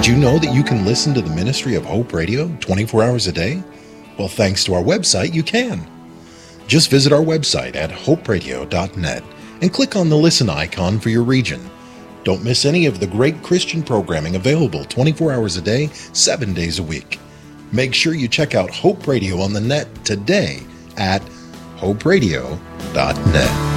Did you know that you can listen to the ministry of Hope Radio 24 hours a day? Well, thanks to our website, you can. Just visit our website at hoperadio.net and click on the listen icon for your region. Don't miss any of the great Christian programming available 24 hours a day, 7 days a week. Make sure you check out Hope Radio on the net today at hoperadio.net.